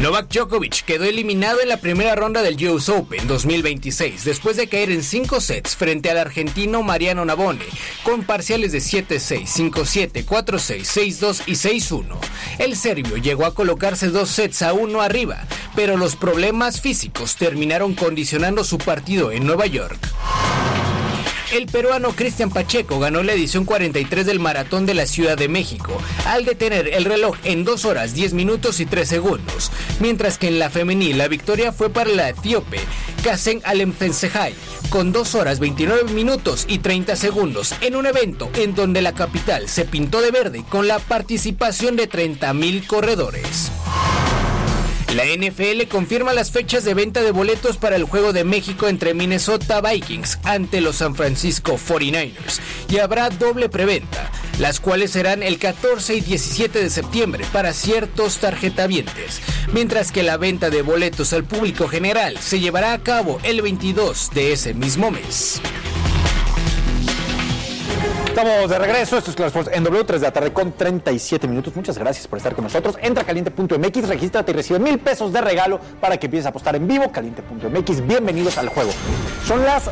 Novak Djokovic quedó eliminado en la primera ronda del US Open 2026 después de caer en 5 sets frente al argentino Mariano Navone con parciales de 7-6, 5-7, 4-6, 6-2 y 6-1. El serbio llegó a colocarse 2-1 arriba, pero los problemas físicos terminaron condicionando su partido en Nueva York. El peruano Cristian Pacheco ganó la edición 43 del Maratón de la Ciudad de México, al detener el reloj en 2 horas 10 minutos y 3 segundos, mientras que en la femenil la victoria fue para la etíope Kasen Alemfensehai, con 2 horas 29 minutos y 30 segundos, en un evento en donde la capital se pintó de verde con la participación de 30,000 corredores. La NFL confirma las fechas de venta de boletos para el Juego de México entre Minnesota Vikings ante los San Francisco 49ers y habrá doble preventa, las cuales serán el 14 y 17 de septiembre para ciertos tarjetavientes, mientras que la venta de boletos al público general se llevará a cabo el 22 de ese mismo mes. Estamos de regreso, esto es Claro Sports en W, 3 de la tarde con 37 minutos. Muchas gracias por estar con nosotros. Entra a caliente.mx, regístrate y recibe $1,000 de regalo para que empieces a apostar en vivo. Caliente.mx, bienvenidos al juego. Son las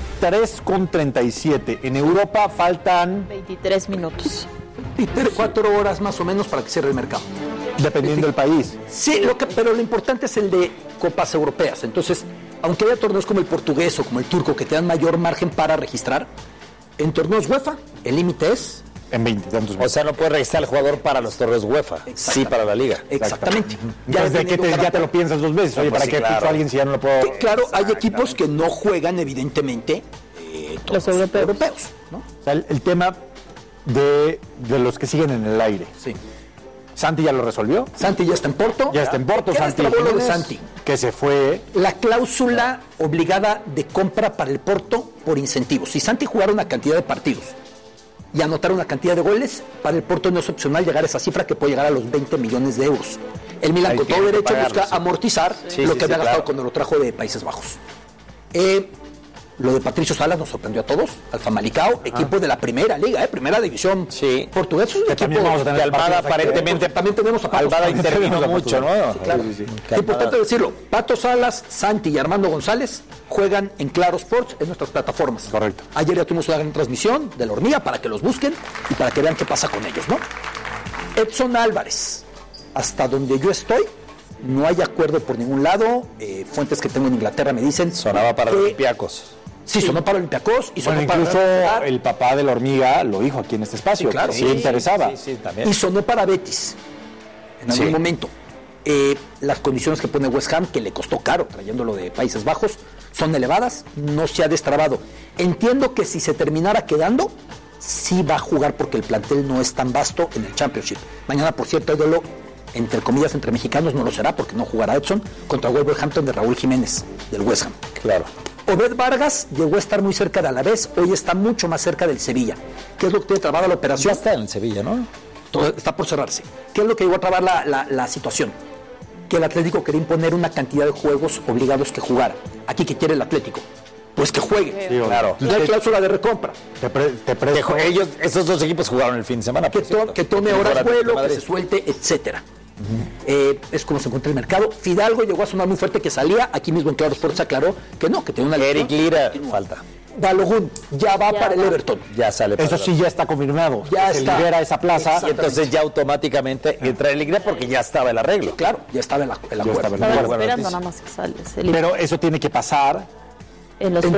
3:37. En Europa faltan 23 minutos. 4 horas más o menos para que cierre el mercado. Dependiendo del país. Sí, pero lo importante es el de copas europeas. Entonces, aunque haya torneos como el portugués o como el turco que te dan mayor margen para registrar, en torneos UEFA, el límite es en 20. O sea, no puede registrar al jugador para los torneos UEFA, sí para la liga. Exactamente. Ya te lo piensas 2 veces. Oye, ¿para qué ficho a alguien si ya no lo puedo? Claro, hay equipos que no juegan, evidentemente, los europeos, ¿no? O sea, el tema de los que siguen en el aire. Sí. ¿Santi ya lo resolvió? Santi ya está en Porto. Ya está en Porto, Santi. De Santi. Que se fue. La cláusula obligada de compra para el Porto por incentivos. Si Santi jugara una cantidad de partidos y anotara una cantidad de goles, para el Porto no es opcional llegar a esa cifra que puede llegar a los 20 millones de euros. El Milan con todo derecho busca amortizar lo que había gastado cuando lo trajo de Países Bajos. Lo de Patricio Salas nos sorprendió a todos. Al Famalicão, equipo de la primera liga, primera división portuguesa. Que también vamos a tener Almada aparentemente. También tenemos a Pato Almada Salas. intervino mucho, ¿no? Claro. Es importante decirlo. Pato Salas, Santi y Armando González juegan en Claro Sports en nuestras plataformas. Correcto. Ayer ya tuvimos una gran transmisión de la hormiga para que los busquen y para que vean qué pasa con ellos, ¿no? Edson Álvarez, hasta donde yo estoy, no hay acuerdo por ningún lado. Fuentes que tengo en Inglaterra me dicen. Sonaba para Olympiacos. Sí, sonó para Olympiacos y sonó para incluso el papá de la hormiga lo dijo aquí en este espacio. Sí, claro. Sí, interesaba. Sí, también. Y sonó para Betis en algún momento. Las condiciones que pone West Ham, que le costó caro trayéndolo de Países Bajos, son elevadas, no se ha destrabado. Entiendo que si se terminara quedando, sí va a jugar porque el plantel no es tan vasto en el Championship. Mañana, por cierto, hay duelo, entre comillas, entre mexicanos, no lo será porque no jugará Edson, contra Wolverhampton de Raúl Jiménez, del West Ham. Claro. Obed Vargas llegó a estar muy cerca de Alavés, hoy está mucho más cerca del Sevilla. ¿Qué es lo que tiene trabada la operación? Ya está en el Sevilla, ¿no? Todo está por cerrarse. ¿Qué es lo que llegó a trabar la situación? Que el Atlético quería imponer una cantidad de juegos obligados que jugara. Aquí, ¿qué quiere el Atlético? Pues que juegue. Sí, claro. No hay cláusula de recompra. Esos dos equipos jugaron el fin de semana. Que tome horas vuelo, que se suelte, etcétera. Es como se encuentra el mercado. Fidalgo llegó a sonar muy fuerte que salía. Aquí mismo en Claro Sports aclaró que no, que tenía una lesión. Eric Lira falta. Balogun ya va para el Everton. Ya sale para Eso sí ya está confirmado. Ya se está. libera esa plaza. Y entonces ya automáticamente entra el Lira porque ya estaba el arreglo. Claro, ya estaba el acuerdo. Estaban esperando nada más que sale. Pero eso tiene que pasar en los entre